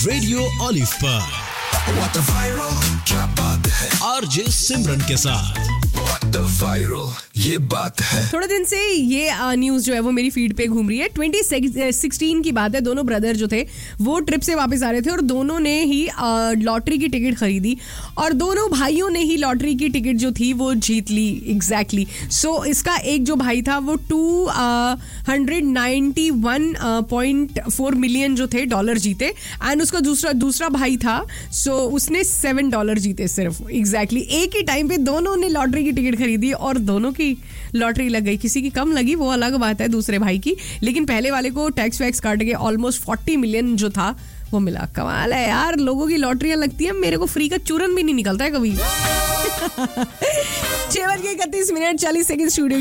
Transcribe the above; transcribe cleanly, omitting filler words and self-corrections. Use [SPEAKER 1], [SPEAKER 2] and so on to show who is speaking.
[SPEAKER 1] Radio olive पर RJ सिमरन के साथ। ये बात है।
[SPEAKER 2] थोड़े दिन से ये न्यूज जो है वो मेरी फीड पे घूम रही है। 2016 की बात है। दोनों ब्रदर जो थे वो ट्रिप से वापस आ रहे थे और दोनों ने ही लॉटरी की टिकट खरीदी और दोनों भाइयों ने ही लॉटरी की टिकट जो थी वो जीत ली। एग्जैक्टली। सो इसका एक जो भाई था वो 291.4 मिलियन जो थे डॉलर जीते एंड उसका दूसरा भाई था सो उसने $7 जीते सिर्फ। एग्जैक्टली। एक ही टाइम पे दोनों ने लॉटरी की टिकट खरीदी और दोनों की लॉटरी लग गई। किसी की कम लगी वो अलग बात है, दूसरे भाई की, लेकिन पहले वाले को टैक्स वैक्स काट के ऑलमोस्ट 40 मिलियन जो था वो मिला। कमाल है यार, लोगों की लॉटरियां लगती है, मेरे को फ्री का चूरन भी नहीं निकलता है कभी। 6:31 स्टूडियो